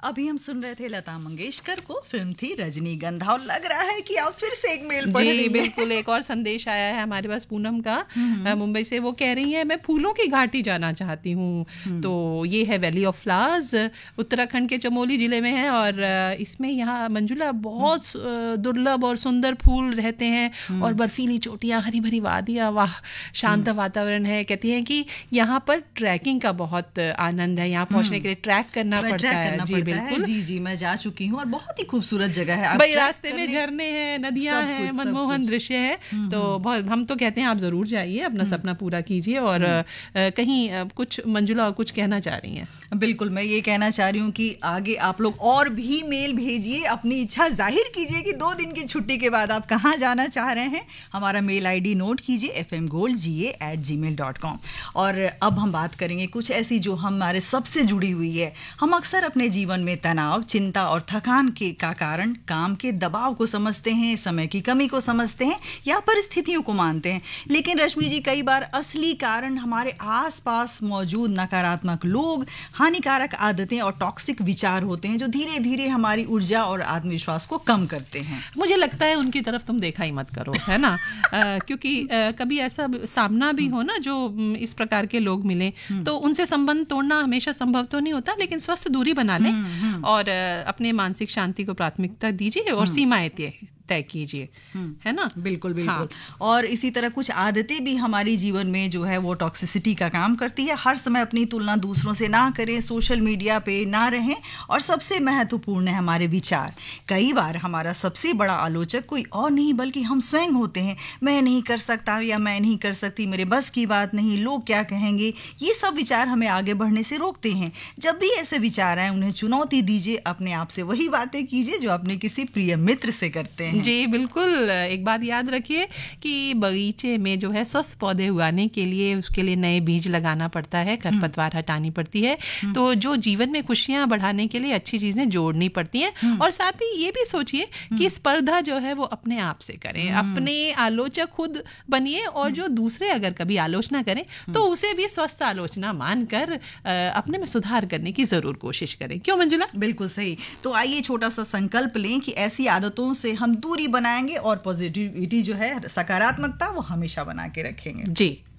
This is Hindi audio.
अभी हम सुन रहे थे लता मंगेशकर को, फिल्म थी रजनीगंधा, और लग रहा है कि आप फिर से एक मेल पढ़ रही हैं। बिल्कुल, एक और संदेश आया है हमारे पास पूनम का मुंबई से। वो कह रही है मैं फूलों की घाटी जाना चाहती हूँ। तो ये है वैली ऑफ फ्लावर्स, उत्तराखंड के चमोली जिले में है, और इसमें यहाँ मंजुला बहुत दुर्लभ और सुंदर फूल रहते हैं और बर्फीली चोटियाँ, हरी भरी वादियाँ, वाह शांत वातावरण है। कहती हैं कि यहाँ पर ट्रैकिंग का बहुत आनंद है, यहाँ पहुँचने के लिए ट्रैक करना पड़ता है। जी बिल्कुल, जी मैं जा चुकी हूँ और बहुत ही खूबसूरत जगह है भाई, रास्ते में झरने हैं, नदियाँ हैं, मनमोहन दृश्य है। तो बहुत, हम तो कहते हैं आप जरूर जाइए, अपना सपना पूरा कीजिए। और कहीं कुछ मंजुला और कुछ कहना चाह रही हैं? बिल्कुल, मैं ये कहना चाह रही हूँ कि आगे आप लोग और भी मेल भेजिए, अपनी इच्छा जाहिर कीजिए कि 2 दिन की छुट्टी के बाद आप कहाँ जाना चाह रहे हैं। हमारा मेल आईडी नोट कीजिए fmgoldga@gmail.com। और अब हम बात करेंगे कुछ ऐसी जो हमारे सबसे जुड़ी हुई है। हम अक्सर अपने जीवन में तनाव, चिंता और थकान का कारण काम के दबाव को समझते हैं, समय की कमी को समझते हैं या परिस्थितियों को मानते हैं। लेकिन रश्मि जी, कई बार असली कारण हमारे आसपास मौजूद नकारात्मक लोग, हानिकारक आदतें और टॉक्सिक विचार होते हैं जो धीरे धीरे हमारी ऊर्जा और आत्मविश्वास को कम करते हैं। मुझे लगता है उनकी तरफ तुम देखा ही मत करो, है ना? क्योंकि कभी ऐसा सामना भी हो ना, जो इस प्रकार के लोग मिले, तो उनसे संबंध तोड़ना हमेशा संभव तो नहीं होता, लेकिन स्वस्थ दूरी बना लें और अपने मानसिक शांति को प्राथमिकता दीजिए और सीमाएं तय कीजिए, है ना? बिल्कुल बिल्कुल। हाँ। और इसी तरह कुछ आदतें भी हमारी जीवन में जो है वो टॉक्सिसिटी का काम करती है। हर समय अपनी तुलना दूसरों से ना करें, सोशल मीडिया पे ना रहें, और सबसे महत्वपूर्ण है हमारे विचार। कई बार हमारा सबसे बड़ा आलोचक कोई और नहीं बल्कि हम स्वयं होते हैं। मैं नहीं कर सकता या मैं नहीं कर सकती, मेरे बस की बात नहीं, लोग क्या कहेंगे, ये सब विचार हमें आगे बढ़ने से रोकते हैं। जब भी ऐसे विचार आए उन्हें चुनौती दीजिए, अपने आप से वही बातें कीजिए जो अपने किसी प्रिय मित्र से करते हैं। जी बिल्कुल, एक बात याद रखिए कि बगीचे में जो है स्वस्थ पौधे उगाने के लिए उसके लिए नए बीज लगाना पड़ता है, खरपतवार हटानी पड़ती है। तो जो जीवन में खुशियां बढ़ाने के लिए अच्छी चीजें जोड़नी पड़ती हैं। और साथ ही ये भी सोचिए कि स्पर्धा जो है वो अपने आप से करें, अपने आलोचक खुद बनिए, और जो दूसरे अगर कभी आलोचना करें तो उसे भी स्वस्थ आलोचना मानकर अपने में सुधार करने की जरूर कोशिश करें। क्यों मंजुला? बिल्कुल सही। तो आइए छोटा सा संकल्प लें कि ऐसी आदतों से हम दूरी बनाएंगे और पॉजिटिविटी जो है, सकारात्मकता, वो हमेशा बना के रखेंगे। जी।